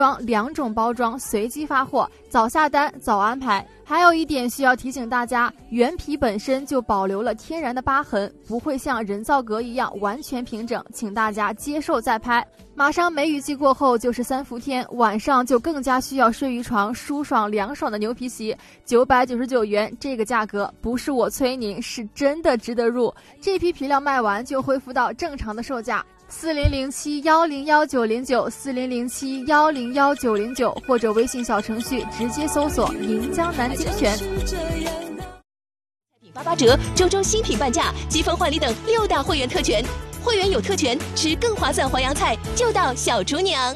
2种包装随机发货，早下单早安排。还有一点需要提醒大家，原皮本身就保留了天然的疤痕，不会像人造革一样完全平整，请大家接受再拍。马上梅雨季过后就是3伏天，晚上就更加需要睡于床舒爽凉爽的牛皮席，999元，这个价格不是我催您，是真的值得入。这批皮料卖完就恢复到正常的售价。4007-101-909，4007-101-909，或者微信小程序直接搜索银江南精选。 菜品88折，周周新品半价，积分换礼等6大会员特权，会员有特权，吃更划算淮扬菜就到小厨娘。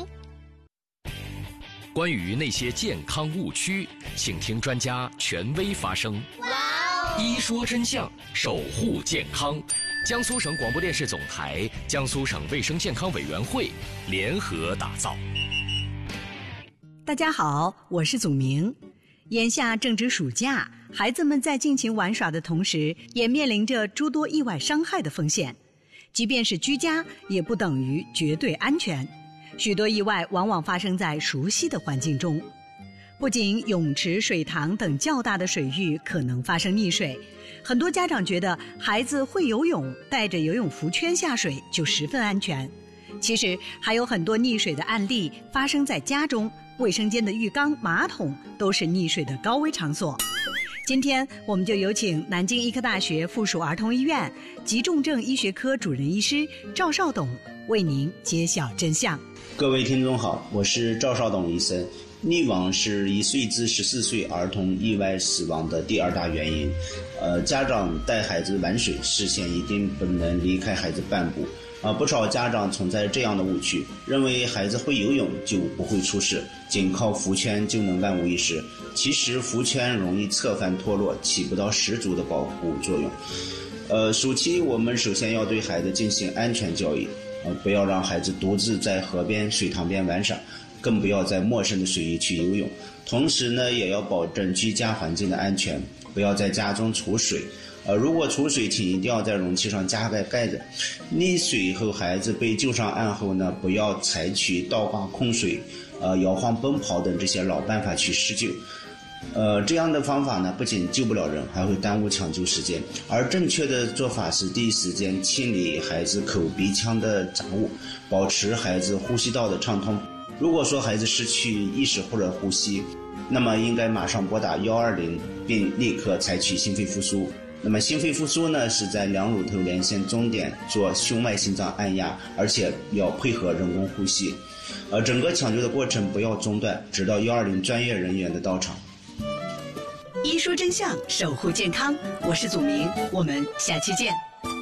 关于那些健康误区，请听专家权威发声。一说真相，守护健康。江苏省广播电视总台、江苏省卫生健康委员会联合打造。 大家好，我是祖明。眼下正值暑假，孩子们在尽情玩耍的同时，也面临着诸多意外伤害的风险。即便是居家，也不等于绝对安全。许多意外往往发生在熟悉的环境中。不仅泳池、水塘等较大的水域可能发生溺水，很多家长觉得孩子会游泳，带着游泳浮圈下水就十分安全。其实还有很多溺水的案例发生在家中，卫生间的浴缸、马桶都是溺水的高危场所。今天我们就有请南京医科大学附属儿童医院急重症医学科主任医师赵少董为您揭晓真相。 各位听众好，我是赵少董医生。溺亡是1岁至14岁儿童意外死亡的第2大原因。家长带孩子玩水，视线一定不能离开孩子半步。不少家长存在这样的误区，认为孩子会游泳就不会出事，仅靠浮圈就能万无一失。其实浮圈容易侧翻脱落，起不到十足的保护作用。暑期我们首先要对孩子进行安全教育，不要让孩子独自在河边、水塘边玩耍，更不要在陌生的水域去游泳。同时呢，也要保证居家环境的安全，不要在家中储水。如果储水，请一定要在容器上加盖子。溺水后，孩子被救上岸后呢，不要采取倒挂控水、摇晃奔跑等这些老办法去施救。这样的方法呢，不仅救不了人，还会耽误抢救时间。而正确的做法是第一时间清理孩子口鼻腔的杂物，保持孩子呼吸道的畅通。如果说孩子失去意识或者呼吸，那么应该马上拨打120，并立刻采取心肺复苏。那么心肺复苏呢，是在2乳头连线终点做胸脉心脏按压，而且要配合人工呼吸。整个抢救的过程不要中断，直到120专业人员的到场。 一说真相，守护健康，我是祖明，我们下期见。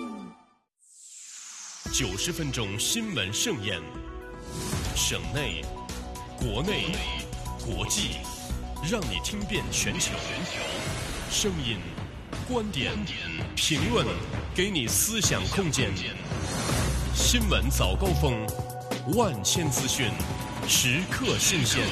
90分钟新闻盛宴，省内、国内、国际，让你听遍全球。声音、观点、评论，给你思想空间。新闻早高峰，万千资讯，时刻新鲜。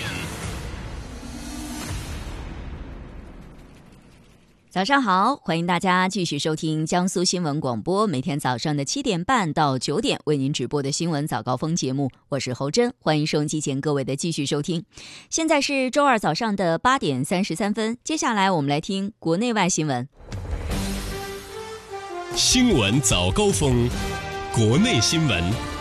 早上好，欢迎大家继续收听江苏新闻广播，每天早上的7点半到9点为您直播的新闻早高峰节目，我是侯真，欢迎收音机前各位的继续收听。现在是周二早上的8点33分，接下来我们来听国内外新闻。 新闻早高峰，国内新闻。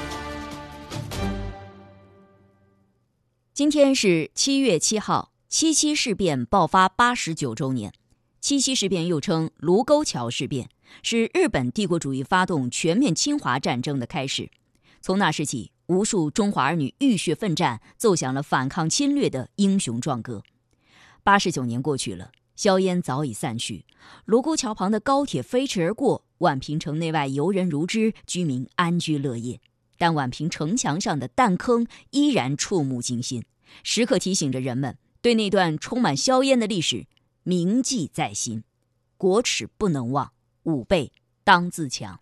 今天是7月7号，77事变爆发89周年。77事变又称卢沟桥事变，是日本帝国主义发动全面侵华战争的开始。从那时起，无数中华儿女浴血奋战，奏响了反抗侵略的英雄壮歌。89年过去了，硝烟早已散去，卢沟桥旁的高铁飞驰而过，宛平城内外游人如织，居民安居乐业。但宛平城墙上的弹坑依然触目惊心，时刻提醒着人们对那段充满硝烟的历史铭记在心，国耻不能忘，吾辈当自强。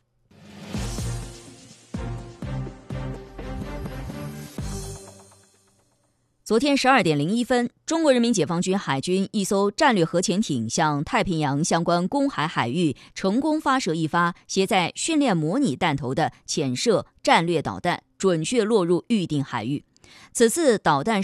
昨天12点01分，中国人民解放军海军一艘战略核潜艇向太平洋相关公海海域成功发射一发携载训练模拟弹头的潜射战略导弹，准确落入预定海域。 此次导弹